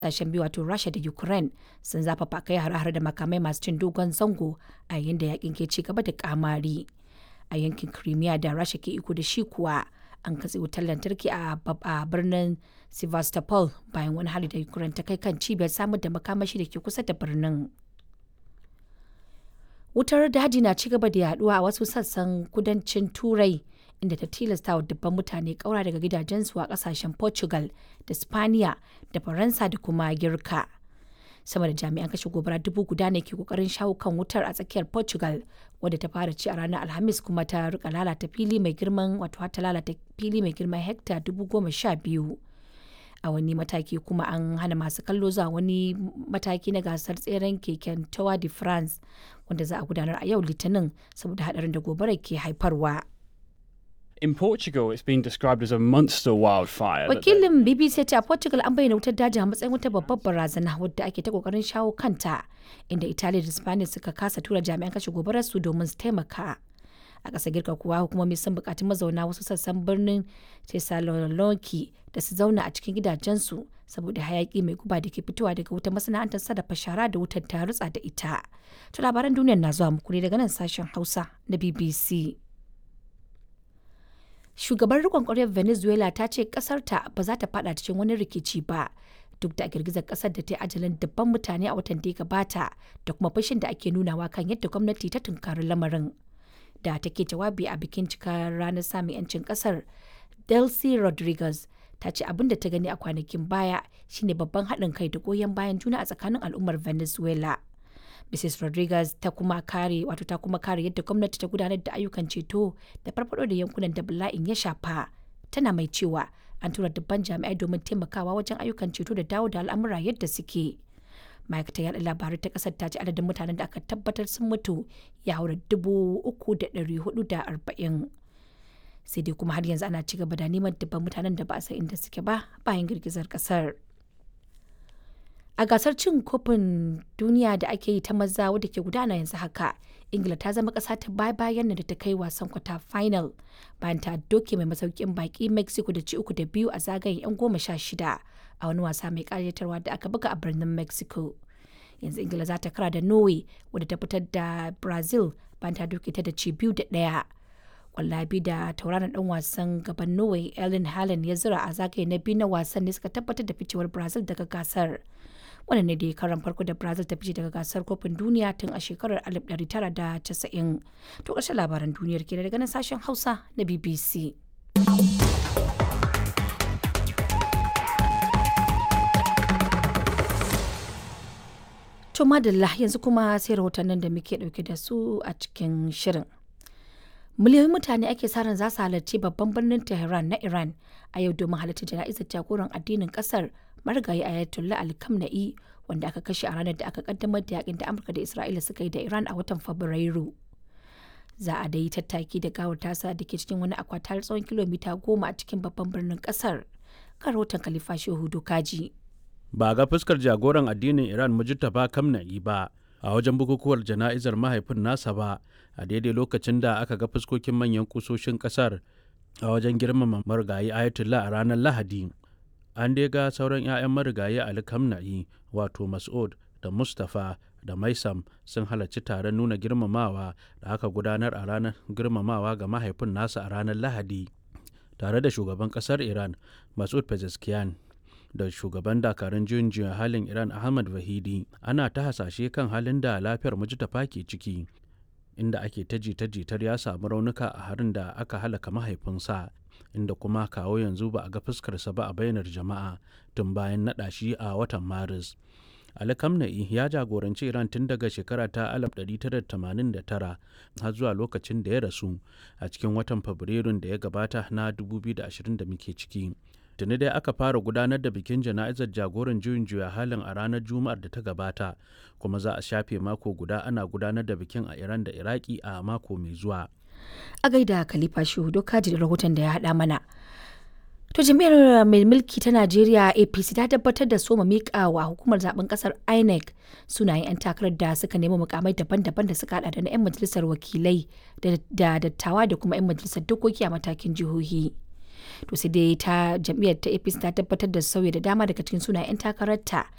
Ƙasashen biyu wato Rasha da Ukraine sun zafafa kai hare-hare da makamai masu cin dogon zango a yayin da yakin ke ci gaba da kamari. A yankin Crimea da Rasha ke iko da shi kuwa an katse wutar lantarki a birnin Sevastopol bayan wani hari da Ukraine ta kai kan cibiyar samar da makamashi da ke kusa da birnin. Wutar daji na ci gaba da yaduwa a wasu sassan kudancin Turai inda ta tilasta wa dubban mutane ƙaura daga gidajensu a ƙasashen Portugal da Spaniya da Faransa da kuma Girka. Sama da jami'an kashe gobara 1000 ne ke kokarin shawo kan wutar a tsakiyar Portugal wadda ta fara ci a ranar Alhamis kuma ta rika lalata fili mai girman hekta 12,000. A wani mataki kuma an hana masu kallo zuwa wani mataki na gasar tseren keken Tour de France wanda za a gudanar a yau Litinin saboda hadarin da gobarar ke haifarwa. In Portugal, it's been described as a monster wildfire. Wakilin BBC ce a Portugal an bayyana wutar daji a matsayin wata babbar barazana wadda ake ta kokarin shawo kanta, inda Italiya da Spain suka kasa tura jami'an kashe gobarar su domin su taimaka. A ƙasar Girka kuwa hukumomi sun buƙaci mazauna wasu sassan birnin Thessaloniki da su zauna a cikin gidajensu saboda hayaƙi mai guba da ke fitowa daga wutar masana'antar sarrafa shara da wutar ta rutsa da ita. To labaran duniyar na zuwa muku ne daga nan sashen Hausa na BBC. Shugaban rikon ƙwaryar Venezuela ta ce ƙasarta ba za ta fada cikin wani rikici ba duk da girgizar ƙasar da ta yi ajalin dubban mutane a watan da ya gabata da kuma fashin da ake nunawa kan yadda gwamnati ta tunkari lamarin. Da take jawabi a bikin cikar ranar samun 'yancin ƙasar, Delcy Rodriguez ta ce abin da ta gani a kwanakin baya shine babban haɗin kai da goyon bayan juna a tsakanin al'ummar Venezuela. Mrs. Rodriguez ta kuma kare yadda gwamnati ta gudanar da ayyukan ceto da farfado da yankunan da bala'in ya shafa. Tana mai cewa an tura dubban jami'ai domin taimakawa wajen ayyukan ceto da dawo da al'amura yadda suke. Ma'aikatar yaɗa labarai ta ƙasar ta ce adadin mutanen da aka tabbatar sun mutu ya haura 3,440. Sai dai kuma har yanzu ana ci gaba da neman dubban mutanen da ba a san inda suke ba bayan girgizar ƙasar. A gasar cin kofin duniya da ake yi ta maza wadda ke gudana yanzu haka, Ingila ta zama ƙasa ta bayan da ta kai wasan kwata final bayan ta doke mai masaukin baki Mexico da ci 3-2 a zagayen 'yan 16 a wani wasa mai ƙayatarwa da aka buga a birnin Mexico. Yanzu Ingila za ta kara da Norway wadda ta fitar da Brazil bayan ta doke ta da ci 2-1. Kwallabi da tauraron dan wasan gaban Norway Erling Haaland ya zura a zagaye na biyu na wasan ne suka tabbatar da ficewar Brazil daga gasar. Wannan ne da karan farko da Brazil ta fice daga gasar kofin duniya tun a shekarar 1990. To ƙarshen labaran duniyar ke daga nan sashen Hausa na BBC. To madalla yanzu kuma sai rahotannin da muke ɗauke da su a cikin shirin. Miliyoyin mutane ake sa ran za su halarci babban birnin Tehran na Iran a yau domin halarci jana'izar jagoran addinin kasar marigayi Ayatollah Ali Khamenei wanda aka kashe a ranar da aka kaddamar da yakin da Amurka da Isra'ila suka yi da Iran a watan Fabrairu. Za a dai tattaki da gawar tasa da ke cikin wani akwati har tsawon kilomita 10 a cikin babban birnin kasar. Kan rahoton Khalifa Shehu Dokaji. Ba ga fuskar jagoran addinin Iran Mujtaba Khamenei ba a wajen bukukuwar jana'izar mahaifin nasa ba a daidai lokacin da aka ga fuskokin manyan kusoshin kasar a wajen girmama marigayi Ayatollah a ranar Lahadi. An dai ga sauran 'ya'yan marigayi Ali Khamenei wato Mas'ud da Mustapha da Maisam sun halarci taron nuna girmamawa da aka gudanar a ranar girmamawa ga mahaifin nasa a ranar Lahadi tare da shugaban kasar Iran Mas'ud Pezeshkian da shugaban dakarun juyin halin Iran Ahmad Vahidi. Ana ta hasashe kan halin da lafiyar Mujtaba ke ciki inda ake ta jita-jitar ya samu raunuka a harin da aka halaka mahaifinsa, inda kuma kawo yanzu ba a ga fuskarsa ba a bainar jama'a tun bayan naɗa shi a watan Maris. Ali Khamenei ya jagoranci Iran tun daga shekara ta 1989 har zuwa lokacin da ya rasu a cikin watan Fabrairun da ya gabata na 2020 da muke ciki. Tuni dai aka fara gudanar da bikin jana'izar jagoran juyin juya halin a ranar Juma'ar da ta gabata, kuma za a shafe mako guda ana gudanar da bikin a Iran da Iraki a mako mai zuwa. A gaida Khalifa Shehu Dokaji da rahoton da ya haɗa mana. To jami'ar mai mulki ta Najeriya APC ta tabbatar da soma miƙa wa hukumar zaben ƙasar INEC sunayen 'yan takarar da suka nemi mukamai daban-daban da suka hada da na 'yan majalisar wakilai da dattawa da kuma 'yan majalisar dokoki a matakin jihohi. To sai dai ta jam'iyyar ta APC ta tabbatar da sauya da dama daga cikin sunayen 'yan takararta